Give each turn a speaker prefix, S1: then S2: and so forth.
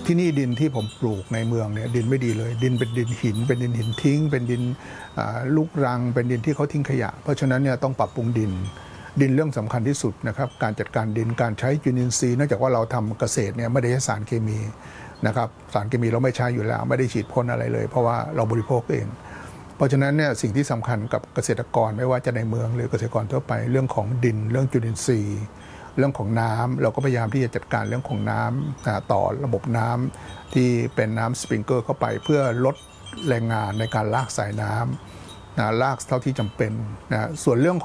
S1: ที่นี่ดินที่ผมปลูกในเมืองเนี่ยดินไม่ดีเลยดินเป็นดินหินเป็นดินหินทิ้งเป็นดินลูกรังเป็นดินที่เขาทิ้งขยะเพราะฉะนั้นเนี่ยต้องปรับปรุงดินเรื่องสำคัญที่สุดนะครับการจัดการดินการใช้จุลินทรีย์เนื่องจากว่าเราทำเกษตรเนี่ยไม่ได้ใช้สารเคมีนะครับสารเคมีเราไม่ใช้อยู่แล้วไม่ได้ฉีดพ่นอะไรเลยเพราะว่าเราบริโภคเองเพราะฉะนั้นเนี่ยสิ่งที่สำคัญกับเกษตรกรไม่ว่าจะในเมืองหรือเกษตรกรทั่วไปเรื่องของดินเรื่องจุลินทรีย์เรื่องของน้ำเราก็พยายามที่จะจัดการเรื่องของน้ำต่อระบบน้ำที่เป็นน้ำสปริงเกอร์เข้าไปเพื่อลดแรงงานในการลากสายน้ำลากเท่าที่จำเป็นส่วนเรื่อง